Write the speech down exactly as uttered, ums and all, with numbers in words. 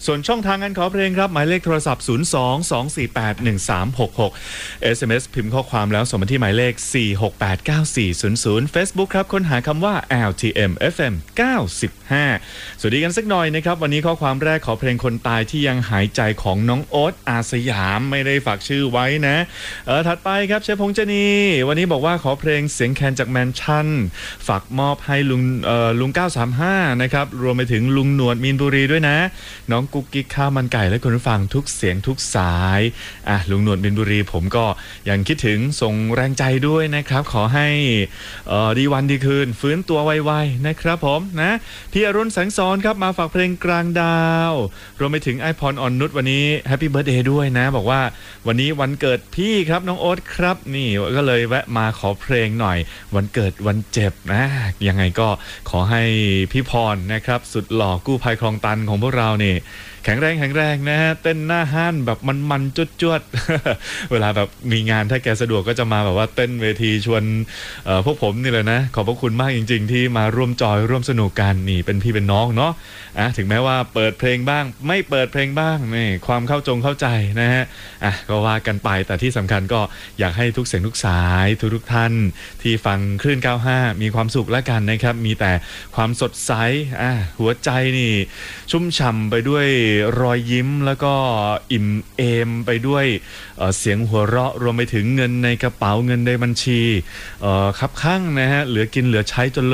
ส่วนช่องทางการขอเพลงครับหมายเลขโทรศัพท์ศูนย์ สอง สอง สี่ แปด หนึ่ง สาม หก หก เอส เอ็ม เอส พิมพ์ข้อความแล้วส่งมาที่หมายเลขสี่ หก แปด เก้า สี่ ศูนย์ ศูนย์ Facebook ครับค้นหาคำว่า แอล ที เอ็ม เอฟ เอ็ม เก้าสิบห้า สวัสดีกันสักหน่อยนะครับวันนี้ข้อความแรกขอเพลงคนตายที่ยังหายใจของน้องโอ๊ตอาสยามไม่ได้ฝากชื่อไว้นะเออถัดไปครับเชฟพงษ์เจนีวันนี้บอกว่าขอเพลงเสียงแคนจากแมนชั่นฝากมอบให้ลุงเอ่อลุงเก้าสามห้านะครับรวมไปถึงลุงหนวดมีนบุรีด้วยนะน้องกุ๊กกิ๊กข้าวมันไก่และคุณผู้ฟังทุกเสียงทุกสายอ่ะลุงหนวดมีนบุรีผมก็ยังคิดถึงส่งแรงใจด้วยนะครับขอให้เอ่อดีวันดีคืนฟื้นตัวไวๆนะครับผมนะพี่อรุณแสงสอนครับมาฝากเพลงกลางดาวรวมไปถึงไอพรอ่อนนุชวันนี้แฮปปี้เบิร์ธเดย์ด้วยนะบอกว่าวันนี้วันเกิดพี่ครับน้องโอ๊ตครับนี่ก็เลยแวะมาขอเพลงหน่อยวันเกิดวันเจ็บนะยังไงก็ขอให้พี่พรนะครับสุดหล่อกู้ภัยคลองตันของพวกเรานี่แข็งแรงแข็งแรงนะฮะเต้นหน้าห้านแบบมันๆจวดๆ เวลาแบบมีงานถ้าแกสะดวกก็จะมาแบบว่าเต้นเวทีชวนพวกผมนี่เลยนะขอบพระคุณมากจริงๆที่มาร่วมจอยร่วมสนุกกันนี่เป็นพี่เป็นน้องเนาะอ่ะถึงแม้ว่าเปิดเพลงบ้างไม่เปิดเพลงบ้างนี่ความเข้าจงเข้าใจนะฮะอ่ะก็ว่ากันไปแต่ที่สำคัญก็อยากให้ทุกเสียงทุกสายทุกทุกท่านที่ฟังคลื่นเก้าสิบห้ามีความสุขแล้วกันนะครับมีแต่ความสดใสอ่ะหัวใจนี่ชุ่มฉ่ำไปด้วยรอยยิ้มแล้วก็อิ่มเอมไปด้วยเอ่อเสียงหัวเราะรวมไปถึงเงินในกระเป๋าเงินในบัญชีเอ่อคับคั่งนะฮะเหลือกินเหลือใช้จน